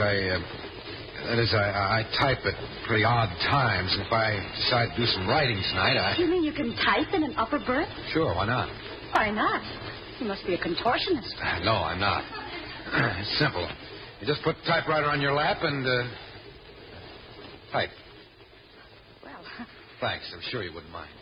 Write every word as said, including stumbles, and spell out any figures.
I, uh, that is, I, I type at pretty odd times. And if I decide to do some writing tonight, I... You mean you can type in an upper berth? Sure, why not? Why not? You must be a contortionist. No, I'm not. It's simple. You just put the typewriter on your lap and, uh, type. Well... Thanks, I'm sure you wouldn't mind.